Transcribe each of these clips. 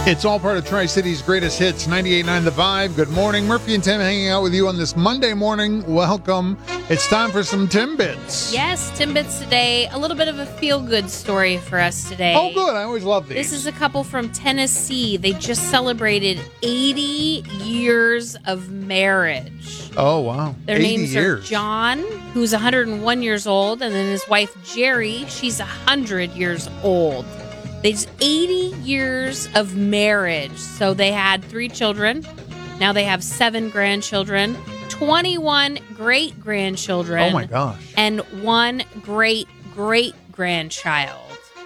It's all part of Tri-City's greatest hits, 98.9 The Vibe. Good morning. Murphy and Tim hanging out with you on this Monday morning. Welcome. It's time for some Timbits. Yes, Timbits today. A little bit of a feel-good story for us today. Oh, good. I always love these. This is a couple from Tennessee. They just celebrated 80 years of marriage. Oh, wow. Their 80 names years. are John, who's 101 years old, and then his wife, Jerry, she's 100 years old. There's 80 years of marriage. So they had 3 children. Now they have 7 grandchildren, 21 great-grandchildren. Oh, my gosh. And 1 great-great-grandchild.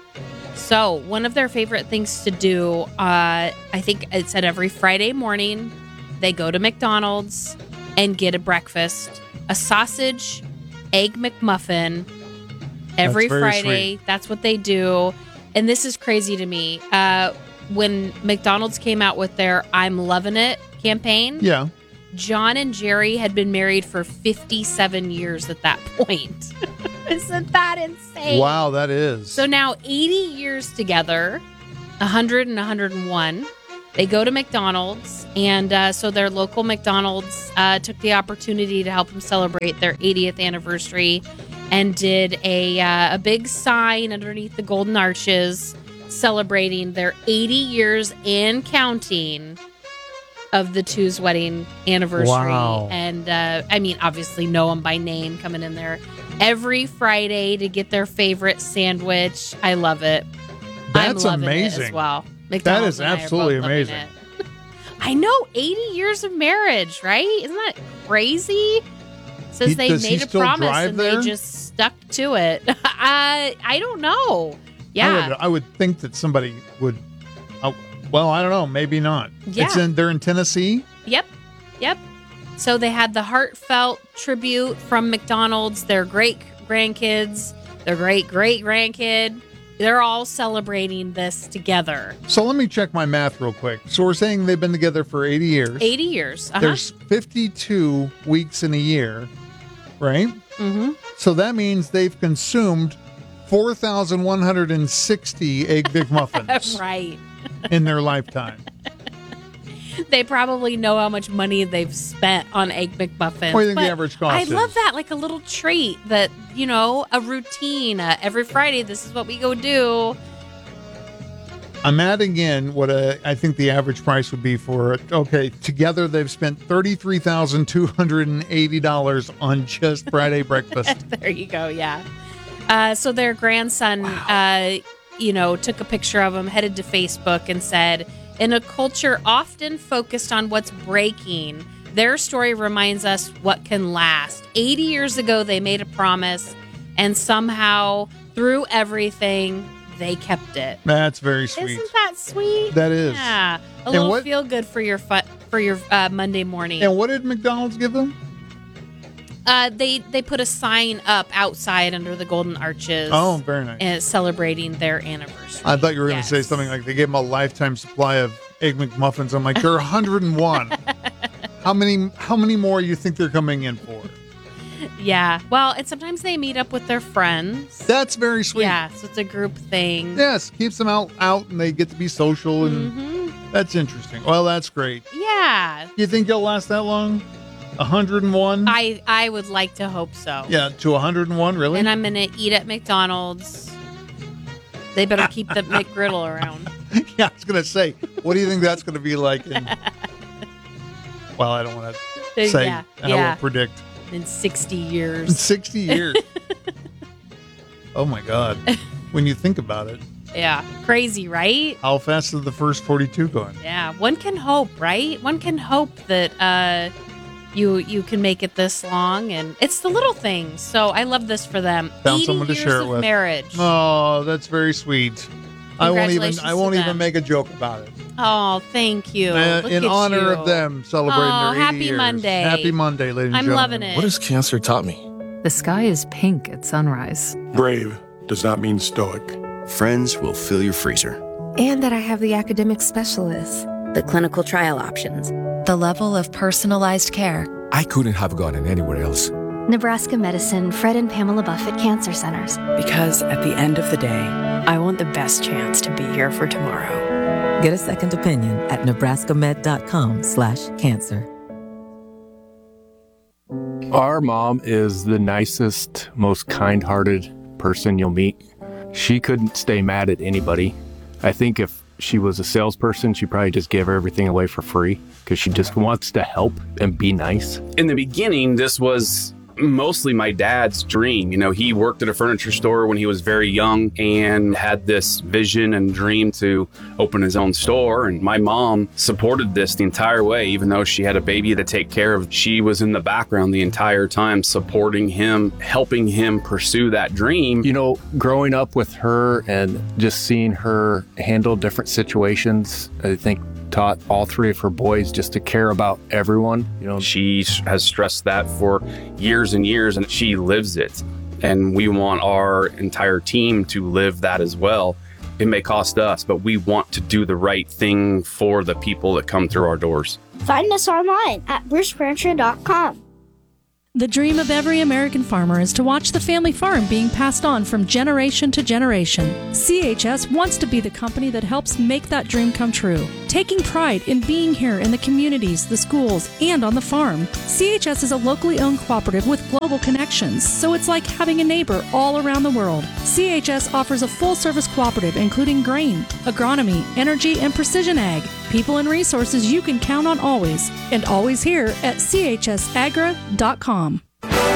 So one of their favorite things to do, I think it said every Friday morning, they go to McDonald's and get a breakfast, a sausage, egg McMuffin every That's very Friday. sweet. That's what they do. And this is crazy to me. When McDonald's came out with their I'm Lovin' It campaign, Yeah. John and Jerry had been married for 57 years at that point. Isn't that insane? Wow, that is. So now 80 years together, 100 and 101. They go to McDonald's, and so their local McDonald's took the opportunity to help them celebrate their 80th anniversary and did a big sign underneath the Golden Arches celebrating their 80 years and counting of the two's wedding anniversary. Wow. And I mean, obviously know them by name, coming in there every Friday to get their favorite sandwich. I love it. That's I'm loving amazing. it as well. That McDonald's is and I are both absolutely loving amazing. it. I know, 80 years of marriage, right? Isn't that crazy? Says they Does he made a still promise drive and there? they just stuck to it. I don't know. Yeah. I would think that somebody would. Well, I don't know. Maybe not. Yeah. They're in Tennessee. Yep. So they had the heartfelt tribute from McDonald's, their great grandkids, their great great grandkid. They're all celebrating this together. So let me check my math real quick. So we're saying they've been together for 80 years. 80 years. There's 52 weeks in a year, right? Mm-hmm. So that means they've consumed 4,160 Egg McMuffins Right. in their lifetime. They probably know how much money they've spent on Egg McMuffins. What do you think but the average cost I is? love that, like a little treat that, a routine. Every Friday, this is what we go do. I'm adding in what I think the average price would be for it. Okay, together they've spent $33,280 on just Friday breakfast. There you go, yeah. So their grandson, took a picture of him, headed to Facebook and said, in a culture often focused on what's breaking, their story reminds us what can last. 80 years ago, they made a promise, and somehow, through everything, they kept it. That's very sweet. Isn't that sweet? That is. Yeah. A And little what- feel good for your Monday morning. And what did McDonald's give them? They put a sign up outside under the Golden Arches. Oh, very nice. Celebrating their anniversary. I thought you were going to say Yes. something like they gave them a lifetime supply of Egg McMuffins. I'm like, they're 101. How many more you think they're coming in for? Yeah. Well, and sometimes they meet up with their friends. That's very sweet. Yeah, so it's a group thing. Yes, keeps them out and they get to be social, and that's interesting. Well, that's great. Yeah. You think they'll last that long? 101? I would like to hope so. Yeah, to 101, really? And I'm going to eat at McDonald's. They better keep the McGriddle around. Yeah, I was going to say, what do you think that's going to be like well, I don't want to say. Yeah, I won't predict. In 60 In years. 60 years. Oh, my God. When you think about it. Yeah. Crazy, right? How fast is the first 42 going? Yeah. One can hope, right? One can hope that you can make it this long, and it's the little things. So I love this for them. Found 80 someone to years share it of with. marriage. Oh, that's very sweet. I won't Congratulations to even them. make a joke about it. Oh, thank you. Look In at honor you. of them celebrating Oh, their 80 happy years. Monday. Happy Monday, ladies and I'm gentlemen. loving it. What has cancer taught me? The sky is pink at sunrise. Brave does not mean stoic. Friends will fill your freezer. And that I have the academic specialists. The clinical trial options. The level of personalized care. I couldn't have gotten anywhere else. Nebraska Medicine, Fred and Pamela Buffett Cancer Centers. Because at the end of the day, I want the best chance to be here for tomorrow. Get a second opinion at nebraskamed.com/cancer. Our mom is the nicest, most kind-hearted person you'll meet. She couldn't stay mad at anybody. I think if she was a salesperson, she'd probably just give everything away for free because she just wants to help and be nice. In the beginning, this was mostly my dad's dream. You know, he worked at a furniture store when he was very young and had this vision and dream to open his own store. And my mom supported this the entire way, even though she had a baby to take care of. She was in the background the entire time, supporting him, helping him pursue that dream. You know, growing up with her and just seeing her handle different situations, I think taught all three of her boys just to care about everyone. You know, she has stressed that for years and years, and she lives it. And we want our entire team to live that as well. It may cost us, but we want to do the right thing for the people that come through our doors. Find us online at brucefurniture.com. The dream of every American farmer is to watch the family farm being passed on from generation to generation. CHS wants to be the company that helps make that dream come true. Taking pride in being here in the communities, the schools, and on the farm. CHS is a locally owned cooperative with global connections, so it's like having a neighbor all around the world. CHS offers a full-service cooperative including grain, agronomy, energy, and precision ag. People and resources you can count on always, and always here at chsagra.com.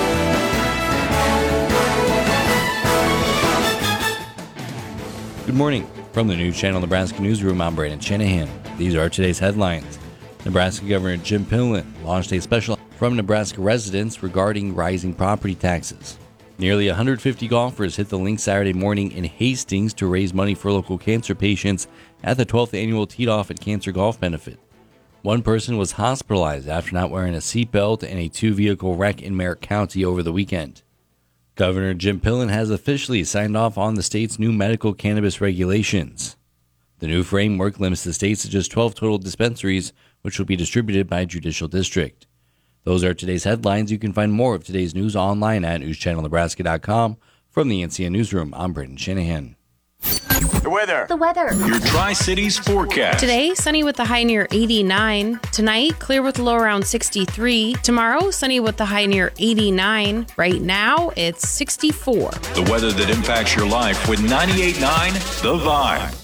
Good morning. From the News Channel Nebraska Newsroom, I'm Brandon Shanahan. These are today's headlines. Nebraska Governor Jim Pillen launched a special from Nebraska residents regarding rising property taxes. Nearly 150 golfers hit the link Saturday morning in Hastings to raise money for local cancer patients at the 12th annual Teed Off at Cancer Golf Benefit. One person was hospitalized after not wearing a seatbelt in a two-vehicle wreck in Merritt County over the weekend. Governor Jim Pillen has officially signed off on the state's new medical cannabis regulations. The new framework limits the states to just 12 total dispensaries, which will be distributed by judicial district. Those are today's headlines. You can find more of today's news online at newschannelnebraska.com. From the NCN Newsroom, I'm Brandon Shanahan. The weather. Your Tri-Cities forecast. Today, sunny with the high near 89. Tonight, clear with the low around 63. Tomorrow, sunny with the high near 89. Right now, it's 64. The weather that impacts your life with 98.9 The Vibe.